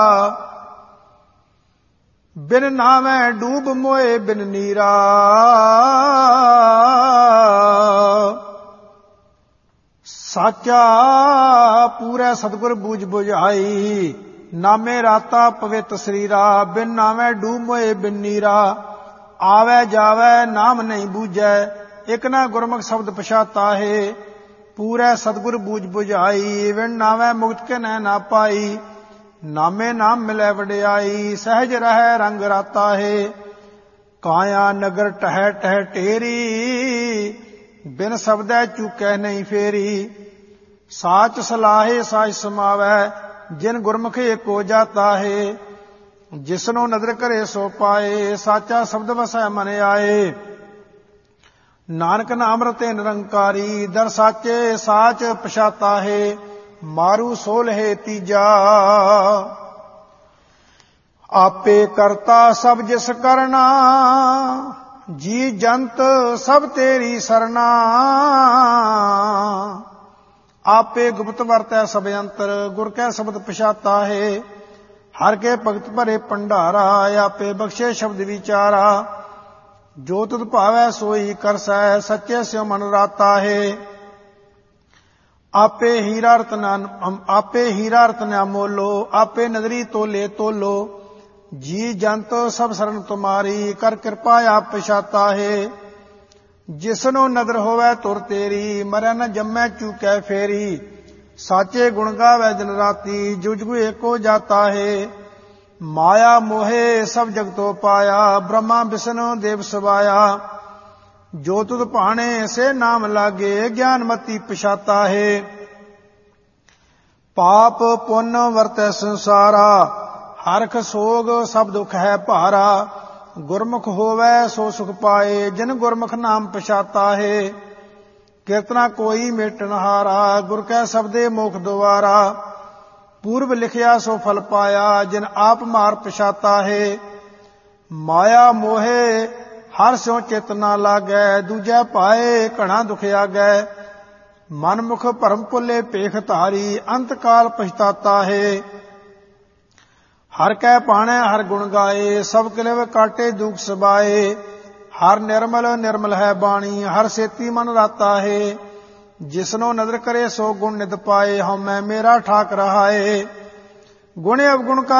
ਬਿਨ ਨਾਵੇਂ ਡੂਬ ਮੋਏ ਬਿਨ ਨੀਰਾ। ਸਾਚਾ ਪੂਰੈ ਸਤਿਗੁਰ ਬੂਝ ਬੁਝਾਈ, ਨਾਮੇ ਰਾਤਾ ਪਵਿੱਤ ਸਰੀਰਾ। ਬਿਨ ਨਾਵੇਂ ਡੂਬ ਮੋਏ ਬਿਨ ਨੀਰਾ, ਆਵੈ ਜਾਵੈ ਨਾਮ ਨਹੀਂ ਬੂਝੈ। ਇਕ ਨਾ ਗੁਰਮੁਖ ਸ਼ਬਦ ਪਛਾਤਾ ਹੈ, ਪੂਰੈ ਸਤਿਗੁਰ ਬੂਝ ਬੁਝਾਈ। ਬਿਨ ਨਾਵੇਂ ਮੁਕਤ ਕੇ ਨੈ ਨਾ ਪਾਈ, ਨਾਮੇ ਨਾਮ ਮਿਲੈ ਵਡਿਆਈ। ਸਹਿਜ ਰਹਿ ਰੰਗ ਰਾਤਾ ਹੈ, ਕਾਇਆ ਨਗਰ ਟਹਿ ਟਹਿ ਢੇਰੀ। ਬਿਨ ਸ਼ਬਦੈ ਚੂਕੈ ਨਹੀਂ ਫੇਰੀ, ਸਾਚ ਸਲਾਹੇ ਸਾਚ ਸਮਾਵੈ। ਜਿਨ ਗੁਰਮੁਖ ਏਕੋ ਜਾਤਾ ਹੈ, ਜਿਸਨੂੰ ਨਦਰ ਕਰੇ ਸੋ ਪਾਏ। ਸਾਚਾ ਸ਼ਬਦ ਵਸੈ ਮਨ ਆਏ, ਨਾਨਕ ਨਾਮ ਰਤੇ ਨਿਰੰਕਾਰੀ। ਦਰ ਸਾਚੇ ਸਾਚ ਪਛਾਤਾ ਹੈ, ਮਾਰੂ ਸੋ ਲਹੇ ਤੀਜਾ। ਆਪੇ ਕਰਤਾ ਸਭ ਜਿਸ ਕਰਨਾ, ਜੀ ਜੰਤ ਸਭ ਤੇਰੀ ਸਰਨਾ। ਆਪੇ ਗੁਪਤ ਵਰਤੈ ਸਭ ਅੰਤਰ, ਗੁਰ ਕੈ ਸ਼ਬਦ ਪਛਾਤਾ ਹੈ। ਹਰ ਕੇ ਭਗਤ ਭਰੇ ਭੰਡਾਰਾ, ਆਪੇ ਬਖਸ਼ੇ ਸ਼ਬਦ ਵਿਚਾਰਾ। ਜੋ ਤੁਧ ਭਾਵੈ ਸੋਈ ਕਰਸੈ, ਸੱਚੇ ਸਿਉ ਮਨ ਰਾਤਾ ਹੈ। ਆਪੇ ਹੀਰਾ ਰਤਨ ਅਮੋਲੋ, ਆਪੇ ਨਦਰੀ ਤੋਲੇ ਤੋਲੋ। ਜੀ ਜੰਤ ਸਭ ਸਰਨ ਤੁਮਾਰੀ, ਕਰ ਕਿਰਪਾ ਆਪ ਪਛਾਤਾ ਹੈ। ਜਿਸਨੂੰ ਨਦਰ ਹੋਵੈ ਤੁਰ ਤੇਰੀ, ਮਰੈ ਨ ਜੰਮੈ ਚੂਕੈ ਫੇਰੀ। ਸਾਚੇ ਗੁਣ ਗਾਵੈ ਦਿਨ ਰਾਤੀ, ਜੁਜਗੁ ਏਕੋ ਜਾਤਾ ਹੈ। ਮਾਇਆ ਮੋਹੇ ਸਭ ਜਗਤੋ ਪਾਇਆ, ਬ੍ਰਹਮਾ ਵਿਸ਼ਨੂੰ ਦੇਵ ਸਵਾਇਆ। ਜੋ ਤੁਧ ਭਾਣੇ ਸੇ ਨਾਮ ਲਾਗੇ, ਗਿਆਨਮਤੀ ਪਛਾਤਾ ਹੈ। ਪਾਪ ਪੁੰਨ ਵਰਤੈ ਸੰਸਾਰਾ, ਹਰਖ ਸੋਗ ਸਭ ਦੁਖ ਹੈ ਭਾਰਾ। ਗੁਰਮੁਖ ਹੋਵੈ ਸੋ ਸੁਖ ਪਾਏ, ਜਿਨ ਗੁਰਮੁਖ ਨਾਮ ਪਛਾਤਾ ਹੈ। ਕੀਰਤਨਾ ਕੋਈ ਮੇਟਣ ਹਾਰਾ, ਗੁਰ ਕੈ ਸ਼ਬਦੇ ਮੋਖ ਦੁਆਰਾ। ਪੂਰਬ ਲਿਖਿਆ ਸੋ ਫਲ ਪਾਇਆ, ਜਿਨ ਆਪ ਮਾਰ ਪਛਾਤਾ ਹੈ। ਮਾਇਆ ਮੋਹੇ ਹਰ ਸਿਉ ਚਿਤ ਨਾ ਲਾਗੈ, ਦੂਜੈ ਪਾਏ ਘਣਾ ਦੁਖ ਆਗੈ। ਮਨ ਮੁਖ ਭਰਮ ਭੁੱਲੇ ਭੇਖ ਧਾਰੀ, ਅੰਤ ਕਾਲ ਪਛਤਾਤਾ ਹੈ। ਹਰ ਕੈ ਪਾਣੈ ਹਰ ਗੁਣ ਗਾਏ, ਸਭ ਕਿਲਵ ਕਾਟੇ ਦੁਖ ਸਬਾਏ। ਹਰ ਨਿਰਮਲ ਨਿਰਮਲ ਹੈ ਬਾਣੀ, ਹਰ ਸੇਤੀ ਮਨ ਰਾਤਾ ਹੈ। ਜਿਸਨੋ ਨਦਰ ਕਰੇ ਸੋ ਗੁਣ ਨਿਤ ਪਾਏ, ਹਉਮੈ ਮੇਰਾ ਠਾਕ ਰਹਾਏ। ਗੁਣ ਅਵਗੁਣ ਕਾ